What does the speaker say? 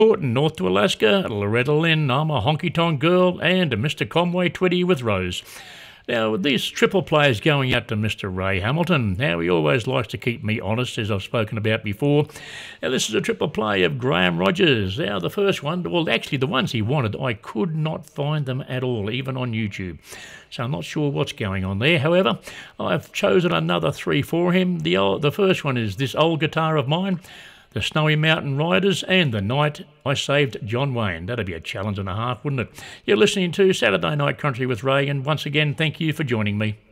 Norton, North to Alaska, Loretta Lynn, I'm a Honky Tonk Girl, and Mr. Conway Twitty with Rose. Now, with these triple plays going out to Mr. Ray Hamilton, now he always likes to keep me honest, as I've spoken about before. Now, this is a triple play of Graham Rogers. Now, the first one, well, actually, the ones he wanted, I could not find them at all, even on YouTube. So I'm not sure what's going on there. However, I've chosen another three for him. The first one is This Old Guitar of Mine, The Snowy Mountain Riders, and The Night I Saved John Wayne. That'd be a challenge and a half, wouldn't it? You're listening to Saturday Night Country with Ray, and once again, thank you for joining me.